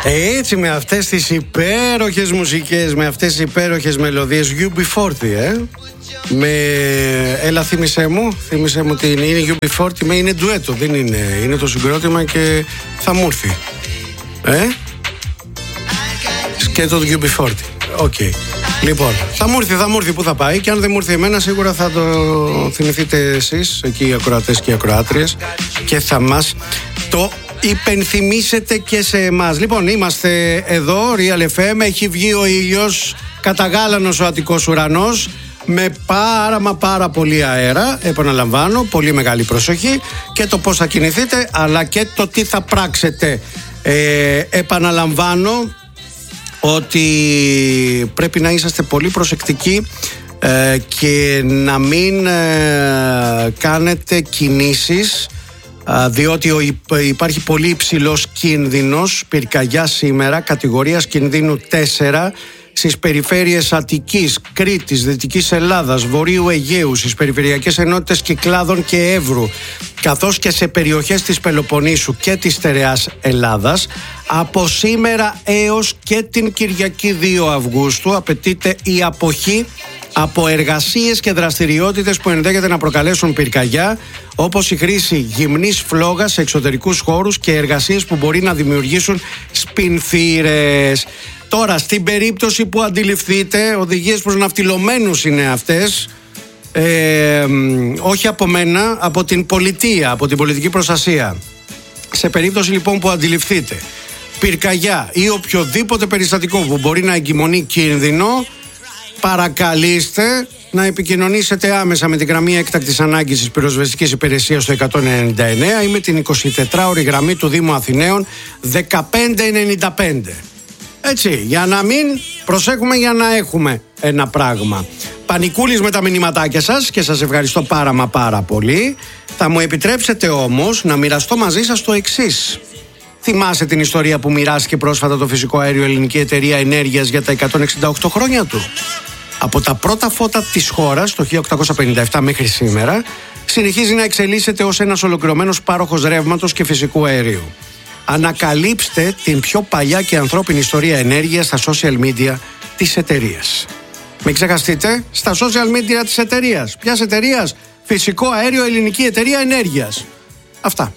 Έτσι, με αυτές τις υπέροχες μουσικές, με αυτές τις υπέροχες μελωδίες, UB40, έλα θύμισέ μου τι είναι. Είναι UB40, είναι ντουέτο, δεν είναι. Είναι το συγκρότημα και θα μου έρθει. Και το UB40. Οκ. Λοιπόν, θα μου έρθει που θα πάει. Και αν δεν μου έρθει εμένα, σίγουρα θα το θυμηθείτε εσείς, εκεί οι ακροατές και οι ακροάτριες, και θα μας το υπενθυμίσετε και σε εμάς. Λοιπόν, είμαστε εδώ, Real FM. Έχει βγει ο ήλιος, καταγάλανος ο Αττικός ουρανός, με πάρα πολύ αέρα. Επαναλαμβάνω, πολύ μεγάλη προσοχή και το πώς θα κινηθείτε, αλλά και το τι θα πράξετε. Επαναλαμβάνω ότι πρέπει να είσαστε πολύ προσεκτικοί και να μην κάνετε κινήσεις, διότι υπάρχει πολύ υψηλός κίνδυνος πυρκαγιά σήμερα, κατηγορίας κινδύνου 4, στις περιφέρειες Αττικής, Κρήτης, Δυτικής Ελλάδας, Βορείου Αιγαίου, στις περιφερειακές ενότητες Κυκλάδων και Εύρου, καθώς και σε περιοχές της Πελοποννήσου και της στερεάς Ελλάδας. Από σήμερα έως και την Κυριακή 2 Αυγούστου απαιτείται η αποχή από εργασίες και δραστηριότητες που ενδέχεται να προκαλέσουν πυρκαγιά, όπως η χρήση γυμνής φλόγας σε εξωτερικούς χώρους και εργασίες που μπορεί να δημιουργήσουν σπινθήρες. Τώρα, στην περίπτωση που αντιληφθείτε, οδηγίες προς ναυτιλωμένους είναι αυτές, όχι από μένα, από την πολιτεία, από την πολιτική προστασία. Σε περίπτωση λοιπόν που αντιληφθείτε πυρκαγιά ή οποιοδήποτε περιστατικό που μπορεί να εγκυμονεί κίνδυνο, παρακαλείστε να επικοινωνήσετε άμεσα με την γραμμή έκτακτης ανάγκης της πυροσβεστικής υπηρεσίας στο 199 ή με την 24ωρη γραμμή του Δήμου Αθηναίων 1595. Έτσι, για να μην προσέχουμε, για να έχουμε ένα πράγμα. Πανικούλης με τα μηνυματάκια σας και σας ευχαριστώ πάρα πολύ. Θα μου επιτρέψετε όμως να μοιραστώ μαζί σας το εξής. Θυμάσαι την ιστορία που μοιράστηκε πρόσφατα το φυσικό αέριο Ελληνική Εταιρεία Ενέργειας για τα 168 χρόνια του? Από τα πρώτα φώτα της χώρας το 1857 μέχρι σήμερα συνεχίζει να εξελίσσεται ως ένας ολοκληρωμένος πάροχος ρεύματος και φυσικού αερίου. Ανακαλύψτε την πιο παλιά και ανθρώπινη ιστορία ενέργειας στα social media της εταιρείας. Μην ξεχαστείτε, στα social media της εταιρείας. Ποιας εταιρείας? Φυσικό αέριο Ελληνική Εταιρεία Ενέργειας. Αυτά.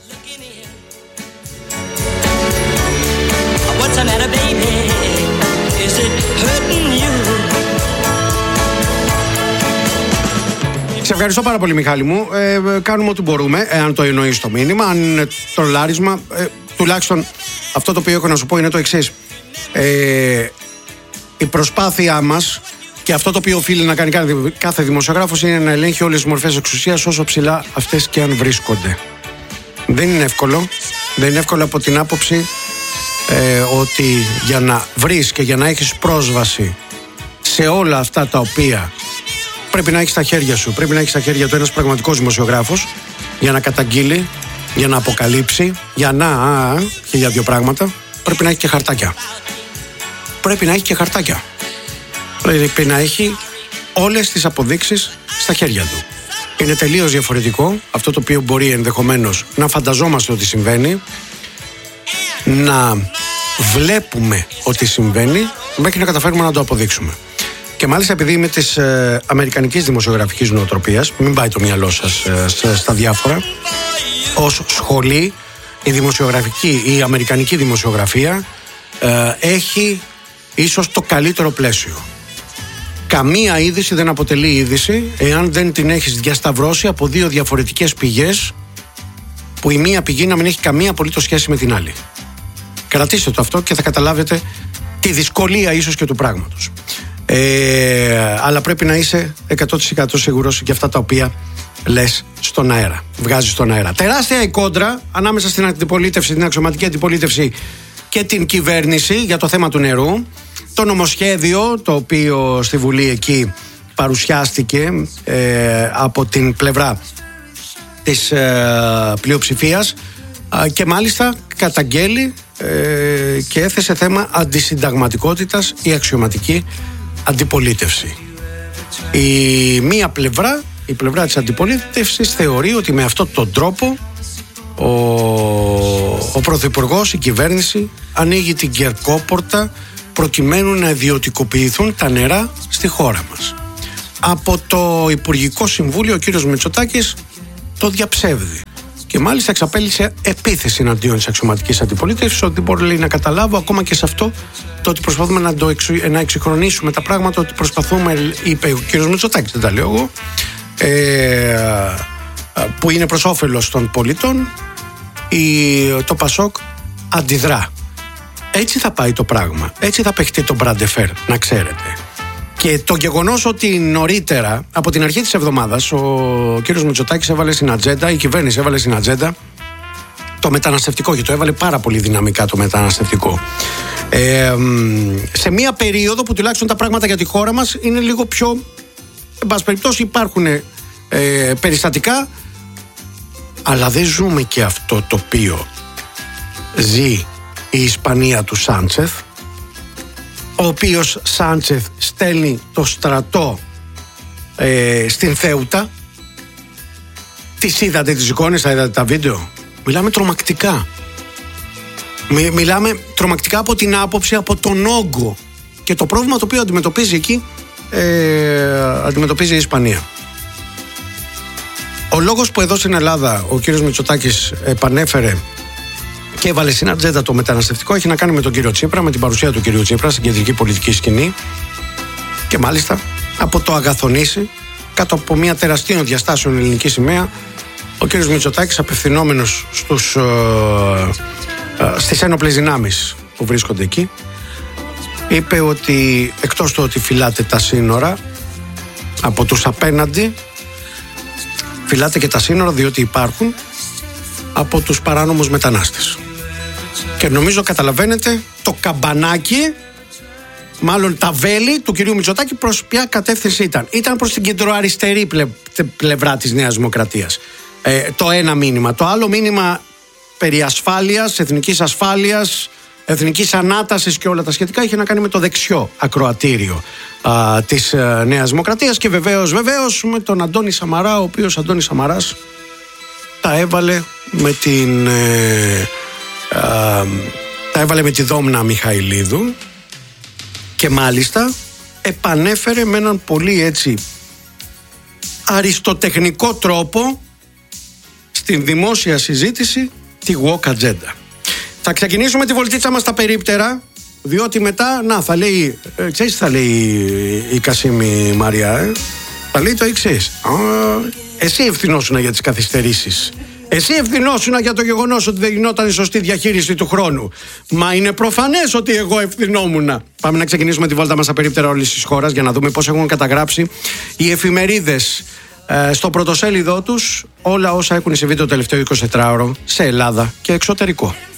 Σε ευχαριστώ πάρα πολύ, Μιχάλη μου. Κάνουμε ό,τι μπορούμε, εάν το εννοείς το μήνυμα. Αν είναι τρολάρισμα, τουλάχιστον αυτό το οποίο έχω να σου πω είναι το εξής. Η προσπάθειά μας και αυτό το οποίο οφείλει να κάνει κάθε δημοσιογράφος είναι να ελέγχει όλες τις μορφές εξουσίας, όσο ψηλά αυτές και αν βρίσκονται. Δεν είναι εύκολο. Δεν είναι εύκολο από την άποψη ότι για να βρεις και για να έχεις πρόσβαση σε όλα αυτά τα οποία πρέπει να έχεις στα χέρια σου, πρέπει να έχεις στα χέρια του ένας πραγματικός δημοσιογράφος για να καταγγείλει, για να αποκαλύψει, και για δύο πράγματα, πρέπει να έχει και χαρτάκια. Πρέπει να έχει όλες τις αποδείξεις στα χέρια του. Είναι τελείως διαφορετικό αυτό το οποίο μπορεί ενδεχομένως να φανταζόμαστε ότι συμβαίνει, να βλέπουμε ότι συμβαίνει, μέχρι να καταφέρουμε να το αποδείξουμε. Και μάλιστα επειδή είμαι της αμερικανικής δημοσιογραφικής νοοτροπίας, μην πάει το μυαλό σας στα διάφορα, ως σχολή η αμερικανική δημοσιογραφία έχει ίσως το καλύτερο πλαίσιο. Καμία είδηση δεν αποτελεί είδηση εάν δεν την έχεις διασταυρώσει από δύο διαφορετικές πηγές, που η μία πηγή να μην έχει καμία απολύτως σχέση με την άλλη. Κρατήστε το αυτό και θα καταλάβετε τη δυσκολία ίσως και του πράγματος. Αλλά πρέπει να είσαι 100% σίγουρος για αυτά τα οποία λες στον αέρα, βγάζεις στον αέρα. Τεράστια η κόντρα ανάμεσα στην αντιπολίτευση, την αξιωματική αντιπολίτευση και την κυβέρνηση για το θέμα του νερού. Το νομοσχέδιο το οποίο στη Βουλή εκεί παρουσιάστηκε από την πλευρά της πλειοψηφίας και μάλιστα καταγγέλει και έθεσε θέμα αντισυνταγματικότητας η αξιωματική αντιπολίτευση. Η μία πλευρά, η πλευρά της αντιπολίτευσης, θεωρεί ότι με αυτόν τον τρόπο ο Πρωθυπουργός, η κυβέρνηση ανοίγει την κερκόπορτα προκειμένου να ιδιωτικοποιηθούν τα νερά στη χώρα μας. Από το Υπουργικό Συμβούλιο ο κύριος Μητσοτάκης το διαψεύδει και μάλιστα εξαπέλυσε επίθεση εναντίον της αξιωματικής αντιπολίτευσης, ότι δεν μπορεί, λέει, να καταλάβω ακόμα και σε αυτό το ότι προσπαθούμε να εξυγχρονίσουμε τα πράγματα, ότι προσπαθούμε, είπε ο κύριος Μητσοτάκης, δεν τα λέω εγώ, που είναι προς όφελος των πολιτών. Το Πασόκ αντιδρά. Έτσι θα πάει το πράγμα. Έτσι θα παιχτεί το μπραντεφέρ, να ξέρετε. Και το γεγονός ότι νωρίτερα, από την αρχή της εβδομάδας, ο κύριος Μητσοτάκης έβαλε στην ατζέντα, η κυβέρνηση έβαλε στην ατζέντα το μεταναστευτικό, και το έβαλε πάρα πολύ δυναμικά το μεταναστευτικό. Σε μια περίοδο που τουλάχιστον τα πράγματα για τη χώρα μας είναι λίγο πιο, εν πάση περιπτώσει, υπάρχουν περιστατικά, αλλά δεν ζούμε και αυτό το οποίο ζει η Ισπανία του Σάντσεθ, ο οποίος Σάντσεθ στέλνει το στρατό στην Θέουτα. Τις είδατε τις εικόνες, θα είδατε τα βίντεο? Μιλάμε τρομακτικά. Μιλάμε τρομακτικά από την άποψη, από τον όγκο και το πρόβλημα το οποίο αντιμετωπίζει εκεί, αντιμετωπίζει η Ισπανία. Ο λόγος που εδώ στην Ελλάδα ο κύριος Μητσοτάκης επανέφερε και έβαλε στην ατζέντα το μεταναστευτικό έχει να κάνει με τον κύριο Τσίπρα, με την παρουσία του κύριου Τσίπρα στην κεντρική πολιτική σκηνή, και μάλιστα από το αγαθονήσει κάτω από μια τεραστίων διαστάσεων ελληνική σημαία ο κύριος Μητσοτάκης, απευθυνόμενος στις ένοπλες δυνάμεις που βρίσκονται εκεί, είπε ότι εκτός του ότι φυλάτε τα σύνορα από τους απέναντι, φυλάτε και τα σύνορα διότι υπάρχουν από τους παράνομους μετανάστες. Και νομίζω καταλαβαίνετε το καμπανάκι, μάλλον τα βέλη του κυρίου Μητσοτάκη προς ποια κατεύθυνση ήταν. Ήταν προς την κεντροαριστερή πλευρά της Νέας Δημοκρατίας. Το ένα μήνυμα. Το άλλο μήνυμα περί ασφάλειας, εθνικής ασφάλειας, εθνικής ανάτασης και όλα τα σχετικά είχε να κάνει με το δεξιό ακροατήριο της Νέας Δημοκρατίας, και βεβαίως με τον Αντώνη Σαμαρά, ο οποίος Αντώνης Σαμαράς τα έβαλε με τη Δόμνα Μιχαηλίδου, και μάλιστα επανέφερε με έναν πολύ έτσι αριστοτεχνικό τρόπο στην δημόσια συζήτηση τη woke agenda. Θα ξεκινήσουμε τη βολτίτσα μας στα περίπτερα, διότι μετά, θα λέει, ξέρεις, θα λέει η Κασίμη Μαριά, θα λέει το εξής: εσύ ευθυνόσουνα για τις καθυστερήσεις. Εσύ ευθυνόσουνα για το γεγονός ότι δεν γινόταν η σωστή διαχείριση του χρόνου. Μα είναι προφανές ότι εγώ ευθυνόμουνα. Πάμε να ξεκινήσουμε τη βόλτα μας στα περίπτερα όλης της χώρας για να δούμε πώς έχουν καταγράψει οι εφημερίδες στο πρωτοσέλιδό τους όλα όσα έχουν συμβεί το τελευταίο 24ωρο σε Ελλάδα και εξωτερικό.